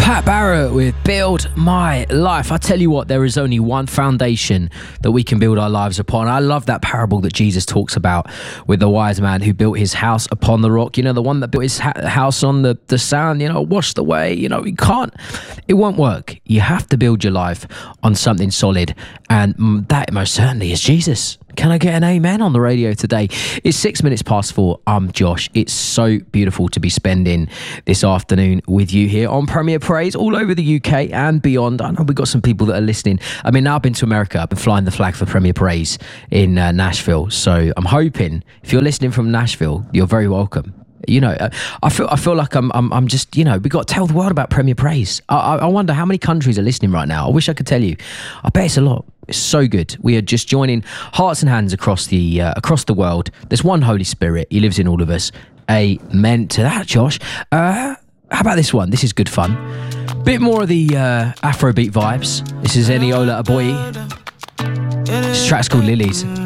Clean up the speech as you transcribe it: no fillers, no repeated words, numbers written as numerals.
Pat Barrett with Build My Life. I tell you what, there is only one foundation that we can build our lives upon. I love that parable that Jesus talks about with the wise man who built his house upon the rock. You know, the one that built his house on the sand, washed away. It won't work. You have to build your life on something solid. And that most certainly is Jesus. Can I get an amen on the radio today? It's 4:06. I'm Josh. It's so beautiful to be spending this afternoon with you here on Premier Praise all over the UK and beyond. I know we've got some people that are listening. I mean, now I've been to America. I've been flying the flag for Premier Praise in Nashville. So I'm hoping if you're listening from Nashville, you're very welcome. I feel like I'm just, we got to tell the world about Premier Praise. I wonder how many countries are listening right now. I wish I could tell you. I bet it's a lot. It's so good. We are just joining hearts and hands across the world. There's one Holy Spirit. He lives in all of us. Amen to that, Josh. How about this one? This is good fun. Bit more of the Afrobeat vibes. This is Eniola Aboye. This track's called Lilies.